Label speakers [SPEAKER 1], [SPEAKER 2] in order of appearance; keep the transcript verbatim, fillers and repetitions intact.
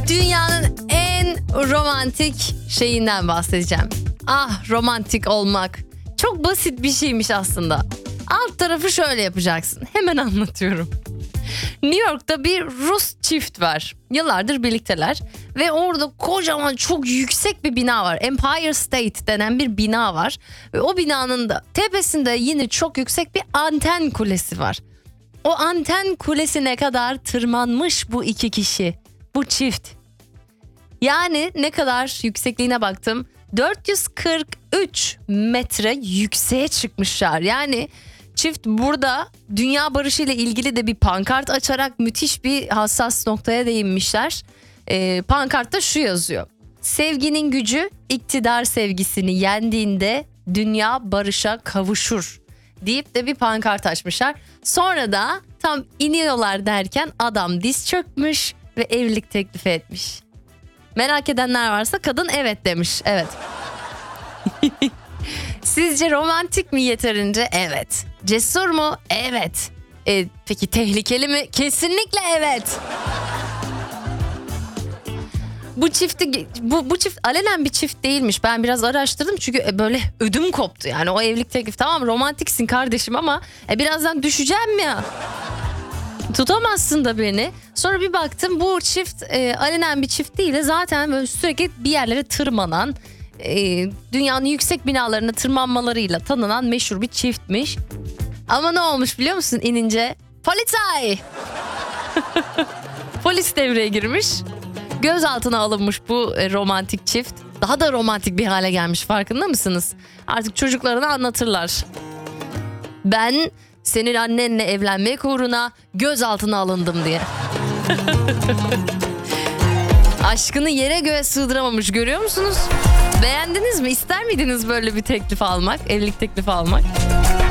[SPEAKER 1] Dünyanın en romantik şeyinden bahsedeceğim. Ah, romantik olmak. Çok basit bir şeymiş aslında. Alt tarafı şöyle yapacaksın. Hemen anlatıyorum. New York'ta bir Rus çift var. Yıllardır birlikteler. Ve orada kocaman çok yüksek bir bina var. Empire State denen bir bina var. Ve o binanın da tepesinde yine çok yüksek bir anten kulesi var. O anten kulesine kadar tırmanmış bu iki kişi. Bu çift. Yani ne kadar yüksekliğine baktım. dört yüz kırk üç metre yükseğe çıkmışlar. Yani çift burada dünya barışı ile ilgili de bir pankart açarak müthiş bir hassas noktaya değinmişler. Ee, pankartta şu yazıyor. Sevginin gücü iktidar sevgisini yendiğinde dünya barışa kavuşur deyip de bir pankart açmışlar. Sonra da tam iniyorlar derken adam diz çökmüş ve evlilik teklifi etmiş. Merak edenler varsa kadın evet demiş. Evet. Sizce romantik mi yeterince? Evet. Cesur mu? Evet. E, peki tehlikeli mi? Kesinlikle evet. Bu çifti bu, bu çift alenen bir çift değilmiş. Ben biraz araştırdım çünkü böyle ödüm koptu. Yani o evlilik teklifi tamam romantiksin kardeşim ama e, birazdan düşeceğim ya. Tutamazsın da beni. Sonra bir baktım bu çift e, alenen bir çift değil de zaten böyle sürekli bir yerlere tırmanan, e, dünyanın yüksek binalarına tırmanmalarıyla tanınan meşhur bir çiftmiş. Ama ne olmuş biliyor musun inince? Polizei! Polis devreye girmiş. Gözaltına alınmış bu e, romantik çift. Daha da romantik bir hale gelmiş, farkında mısınız? Artık çocuklarına anlatırlar. Ben senin annenle evlenmek uğruna gözaltına alındım diye. Aşkını yere göğe sığdıramamış, görüyor musunuz? Beğendiniz mi? İster miydiniz böyle bir teklif almak? Evlilik teklifi almak?